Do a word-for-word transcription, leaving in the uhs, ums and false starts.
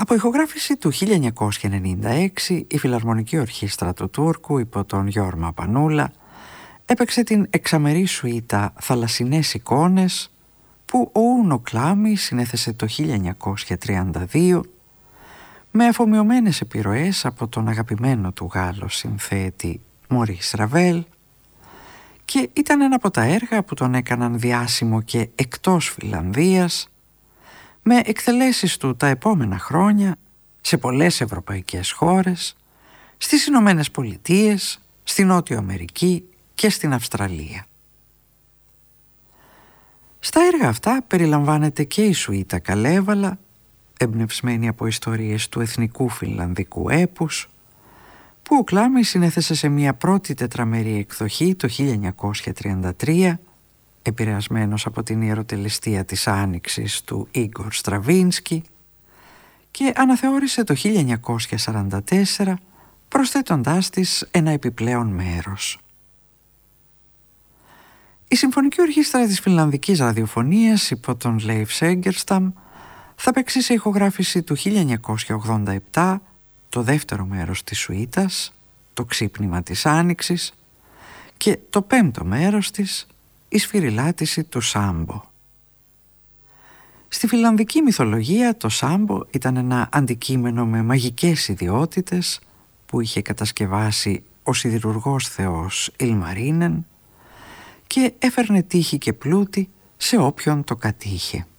Από ηχογράφηση του χίλια εννιακόσια ενενήντα έξι, η Φιλαρμονική Ορχήστρα του Τούρκου υπό τον Γιόρμα Πανούλα έπαιξε την εξαμερή σουίτα «Θαλασσινές εικόνες» που ο Ούνο Κλάμι συνέθεσε το χίλια εννιακόσια τριάντα δύο με αφομοιωμένες επιρροές από τον αγαπημένο του Γάλλο συνθέτη Μωρίς Ραβέλ, και ήταν ένα από τα έργα που τον έκαναν διάσημο και εκτός Φιλανδίας, με εκθελέσεις του τα επόμενα χρόνια σε πολλές ευρωπαϊκές χώρες, στις Ηνωμένες Πολιτείες, στη Νότιο Αμερική και στην Αυστραλία. Στα έργα αυτά περιλαμβάνεται και η σουίτα Καλέβαλα, εμπνευσμένη από ιστορίες του εθνικού φιλανδικού έπους, που ο Κλάμι συνέθεσε σε μια πρώτη τετραμερή εκδοχή το χίλια εννιακόσια τριάντα τρία, επηρεασμένος από την ιεροτελεστία της Άνοιξης του Ίγκορ Στραβίνσκι, και αναθεώρησε το χίλια εννιακόσια σαράντα τέσσερα, προσθέτοντάς της ένα επιπλέον μέρος. Η Συμφωνική Ορχήστρα της Φιλανδικής Ραδιοφωνίας υπό τον Λέιφ Σέγκερσταμ θα παίξει σε ηχογράφηση του χίλια εννιακόσια ογδόντα επτά το δεύτερο μέρος της σουίτας, το ξύπνημα της Άνοιξης, και το πέμπτο μέρος της, η σφυριλάτηση του Σάμπο. Στη φιλανδική μυθολογία το Σάμπο ήταν ένα αντικείμενο με μαγικές ιδιότητες που είχε κατασκευάσει ο σιδηρουργός θεός Ιλμαρίνεν και έφερνε τύχη και πλούτη σε όποιον το κατήχε.